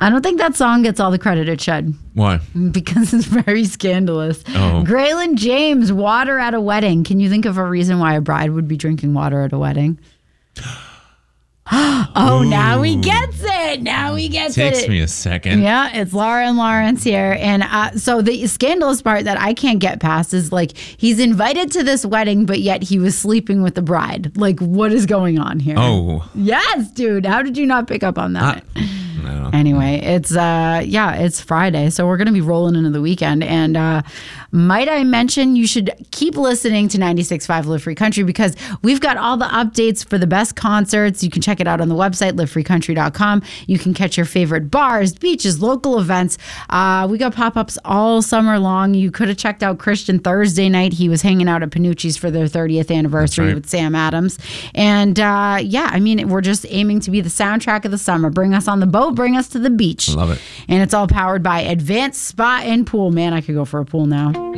I don't think that song gets all the credit it should. Why? Because it's very scandalous. Oh. Graylin James, water at a wedding. Can you think of a reason why a bride would be drinking water at a wedding? Oh, now he gets it. Now he gets it. Takes me a second. Yeah, it's Laura and Lawrence here. And so the scandalous part that I can't get past is like he's invited to this wedding, but yet he was sleeping with the bride. Like, what is going on here? Oh. Yes, dude. How did you not pick up on that? No. Anyway, it's Friday, so we're going to be rolling into the weekend. And might I mention, you should keep listening to 96.5 Live Free Country because we've got all the updates for the best concerts. You can check it out on the website, livefreecountry.com. You can catch your favorite bars, beaches, local events. We got pop-ups all summer long. You could have checked out Christian Thursday night. He was hanging out at Panucci's for their 30th anniversary with Sam Adams. And we're just aiming to be the soundtrack of the summer. Bring us on the boat, bring us to the beach. Love it. And it's all powered by Advanced Spa and Pool. Man, I could go for a pool now.